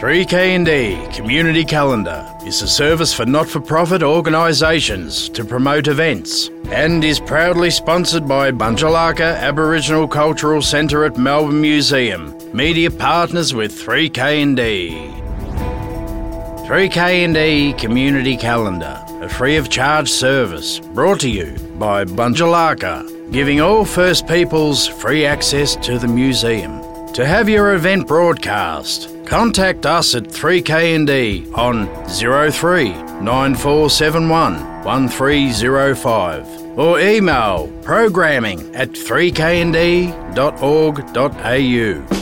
3K&D Community Calendar is a service for not-for-profit organisations to promote events and is proudly sponsored by Bunjalaka Aboriginal Cultural Centre at Melbourne Museum, media partners with 3K&D. 3K&D Community Calendar, a free-of-charge service brought to you by Bunjalaka, giving all First Peoples free access to the museum. To have your event broadcast, contact us at 3K&D on 03 9471 1305 or email programming@3knd.org.au.